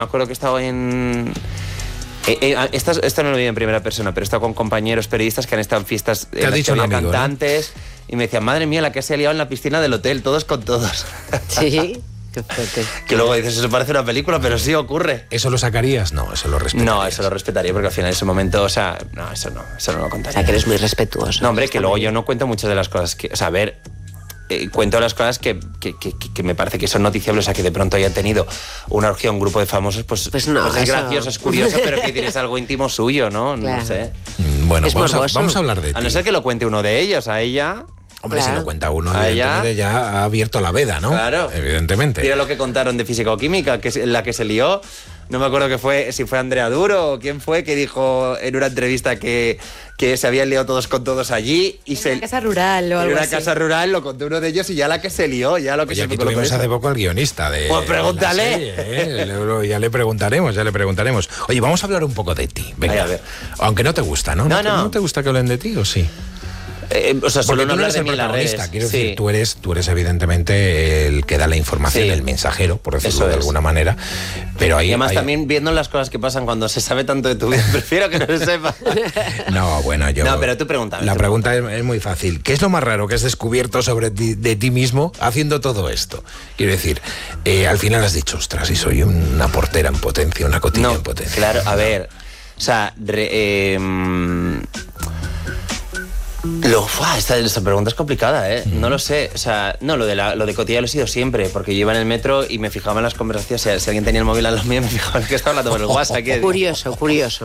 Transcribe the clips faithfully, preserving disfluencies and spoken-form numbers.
Me acuerdo que estaba en... Eh, eh, esta, esta no lo he oído en primera persona, pero he estado con compañeros periodistas que han estado en fiestas Te ha dicho que un había amigo, cantantes, ¿no? Y me decían, madre mía, la que se ha liado en la piscina del hotel, todos con todos. Sí, qué fuerte. Que luego dices, eso parece una película, pero sí ocurre. ¿Eso lo sacarías? No, eso lo respetarías. No, eso lo respetaría, porque al final en ese momento, o sea, no, eso no, eso no lo O contaría. sea, que eres muy respetuoso. No, hombre, que luego yo no cuento muchas de las cosas que, o sea, a ver, eh, cuento las cosas que, que, que, que me parece que son noticiables, o sea, que de pronto hayan tenido una orgía, un grupo de famosos, pues, Pues no, pues es eso- gracioso, es curioso, pero que tienes algo íntimo suyo, ¿no? Claro. No sé. Mm, Bueno, Es vamos a, morboso. vamos a hablar de ti. A no ser que lo cuente uno de ellos, a ella... Hombre, Claro. si lo cuenta uno, A ella- evidentemente ya ha abierto la veda, ¿no? Claro. Evidentemente. Mira lo que contaron de física o química, que es la que se lió. No me acuerdo que fue, si fue Andrea Duro o quién fue, que dijo en una entrevista que, que se habían liado todos con todos allí. Y En se, una casa rural o en algo una así. casa rural lo contó uno de ellos y ya la que se lió, ya lo que Oye, se aquí colocó tuvimos eso. hace poco al guionista de... Pues pregúntale. de la serie, ¿eh? Le- Ya le preguntaremos, ya le preguntaremos. Oye, vamos a hablar un poco de ti. Venga. Ay, a ver. Aunque no te gusta, ¿no? No, te- no. ¿No te gusta que hablen de ti o sí? Eh, o sea, solo Porque no tú no hablar eres de el mí en las redes. protagonista, quiero Sí. decir, tú eres, tú eres evidentemente el que da la información, Sí. el mensajero, por decirlo Eso de es. alguna manera. Pero ahí, Y además ahí- también viendo las cosas que pasan cuando se sabe tanto de tu vida, prefiero que no se sepa. No, bueno, yo... No, pero tú pregúntame, La tú pregunta es, es muy fácil. ¿Qué es lo más raro que has descubierto sobre ti, de ti mismo haciendo todo esto? Quiero decir, eh, al final has dicho, ostras, y soy una portera en potencia, una cotilla No, en potencia. claro, a ver, o sea, re- eh, mm, lo, ¡fua! esta, esta pregunta es complicada, ¿eh? No lo sé, o sea, no, lo de, la, lo de cotilla lo he sido siempre, porque yo iba en el metro y me fijaba en las conversaciones, o sea, si alguien tenía el móvil al lado mío, me fijaba en que estaba hablando por el WhatsApp. ¿Qué? Curioso, curioso.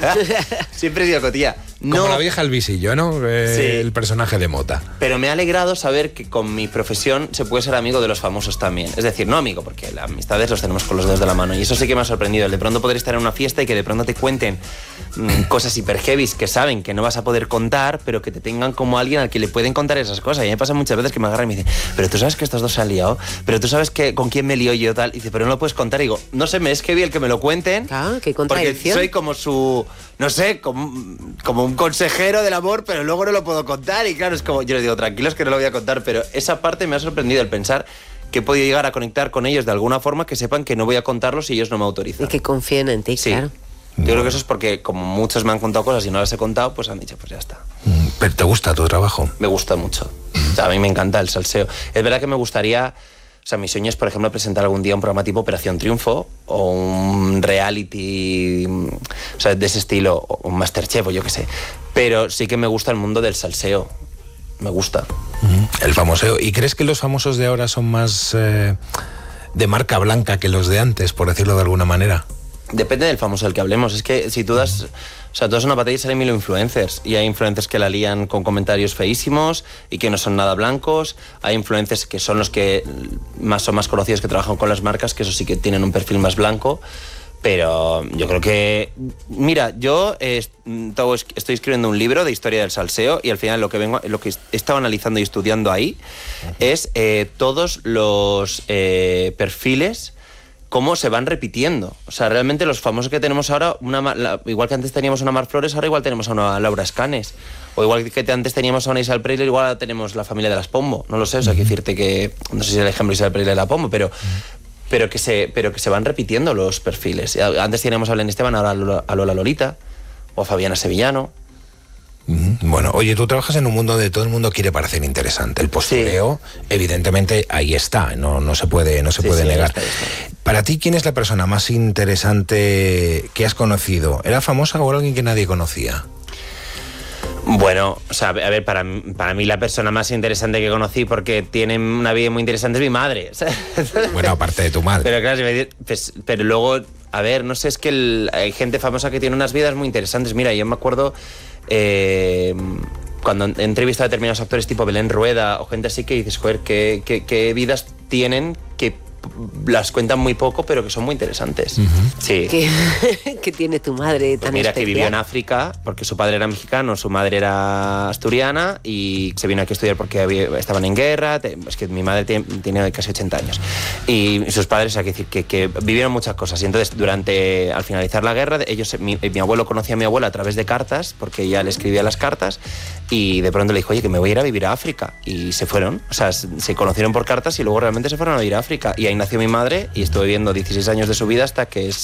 Siempre he sido cotilla. No, Como la vieja el visillo, ¿no? Eh, Sí. El personaje de Mota. pero me ha alegrado saber que con mi profesión se puede ser amigo de los famosos también. Es decir, no amigo, porque las amistades los tenemos con los dedos de la mano. Y eso sí que me ha sorprendido. El de pronto poder estar en una fiesta y que de pronto te cuenten mm, cosas hiper heavies que saben que no vas a poder contar, pero que te tengan como alguien al que le pueden contar esas cosas. Y a mí me pasa muchas veces que me agarran y me dicen, pero tú sabes que estos dos se han liado, pero tú sabes que con quién me lío yo tal. Y dice, pero no lo puedes contar. Y digo, no sé, me es heavy el que me lo cuenten. Claro, qué Porque contradicción. soy como su, no sé, como, como un consejero del amor, pero luego no lo puedo contar. Y claro, es como, yo les digo, tranquilos que no lo voy a contar, pero esa parte me ha sorprendido el pensar que he podido llegar a conectar con ellos de alguna forma que sepan que no voy a contarlos si ellos no me autorizan. Y que confíen en ti, Sí. claro. Yo creo que eso es porque como muchos me han contado cosas y no las he contado, pues han dicho, pues ya está. Mm, ¿Pero te gusta tu trabajo? Me gusta mucho. O sea, a mí me encanta el salseo. Es verdad que me gustaría... O sea, mi sueño es, por ejemplo, presentar algún día un programa tipo Operación Triunfo o un reality, o sea, de ese estilo, o un Masterchef o yo qué sé. Pero sí que me gusta el mundo del salseo. Me gusta. Mm, El famoseo. ¿Y crees que los famosos de ahora son más eh, de marca blanca que los de antes, por decirlo de alguna manera? Depende del famoso del que hablemos. Es que si tú das... O sea, tú das una batalla y salen mil influencers. Y hay influencers que la lían con comentarios feísimos y que no son nada blancos. Hay influencers que son los que más son más conocidos, que trabajan con las marcas, que eso sí que tienen un perfil más blanco. Pero yo creo que... Mira, yo eh, todo- estoy escribiendo un libro de historia del salseo y al final lo que vengo, lo que he estado analizando y estudiando ahí es eh, todos los eh, perfiles, cómo se van repitiendo. O sea, realmente los famosos que tenemos ahora, una, Ma- la- igual que antes teníamos a una Mar Flores, ahora igual tenemos a una Laura Escanes. O igual que antes teníamos a una Isabel Preisler, igual ahora tenemos la familia de las Pombo. No lo sé, o sea, hay que decirte que... No sé si es el ejemplo de Isabel Preisler de la Pombo, pero... Pero que, se, pero que se van repitiendo los perfiles. Antes teníamos a Belén Esteban, ahora a Lola, a Lola Lolita, o a Fabiana Sevillano. Mm, Bueno, oye, tú trabajas en un mundo donde todo el mundo quiere parecer interesante. El postureo, evidentemente, ahí está, no, no se puede, no se Sí, puede sí, ahí negar. está, ahí está. Para ti, ¿quién es la persona más interesante que has conocido? ¿Era famosa o alguien que nadie conocía? Bueno, o sea, a ver, para, para mí la persona más interesante que conocí, porque tiene una vida muy interesante, es mi madre. Bueno, aparte de tu madre. Pero claro, si me di- pues, pero luego, a ver, no sé, es que el- hay gente famosa que tiene unas vidas muy interesantes. Mira, yo me acuerdo eh, cuando he entrevistado a determinados actores tipo Belén Rueda o gente así que dices, joder, qué, qué, qué vidas tienen que las cuentan muy poco, pero que son muy interesantes. Sí. ¿Qué, qué tiene tu madre Pues tan mira, que vivió en especial? África porque su padre era mexicano, su madre era asturiana y se vino aquí a estudiar porque había- estaban en guerra. Te- Es que mi madre tiene, tiene casi ochenta años. Y sus padres, hay que decir, que, que vivieron muchas cosas. Y entonces, durante, al finalizar la guerra, ellos, mi, mi abuelo conocía a mi abuela a través de cartas, porque ella le escribía las cartas, y de pronto le dijo, oye, que me voy a ir a vivir a África. Y se fueron. O sea, se se conocieron por cartas y luego realmente se fueron a vivir a África. Y ahí nació mi madre y estuvo viviendo dieciséis años de su vida hasta que se